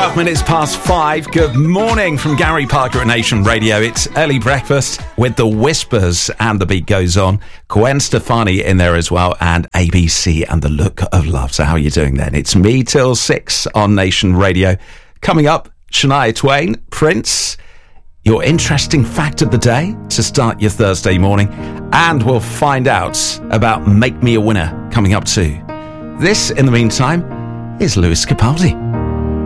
12 minutes past 5. Good morning from Gary Parker at Nation Radio. It's early breakfast with the Whispers and the beat goes on. Gwen Stefani in there as well, and ABC and the Look of Love. So how are you doing then? It's me till 6 on Nation Radio. Coming up, Shania Twain, Prince, your interesting fact of the day to start your Thursday morning, and we'll find out about Make Me a Winner coming up too. This, in the meantime, is Lewis Capaldi.